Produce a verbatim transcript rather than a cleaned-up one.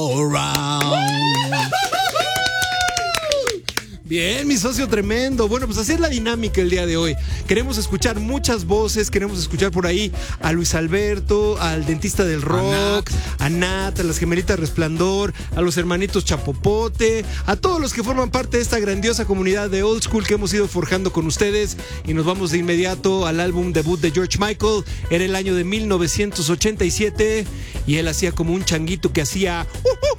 Around. Bien, mi socio tremendo. Bueno, pues así es la dinámica el día de hoy. Queremos escuchar muchas voces, queremos escuchar por ahí a Luis Alberto, al dentista del rock, a Nat, a las gemelitas Resplandor, a los hermanitos Chapopote, a todos los que forman parte de esta grandiosa comunidad de Old School que hemos ido forjando con ustedes. Y nos vamos de inmediato al álbum debut de George Michael. Era el año de mil novecientos ochenta y siete y él hacía como un changuito que hacía... Uh, uh,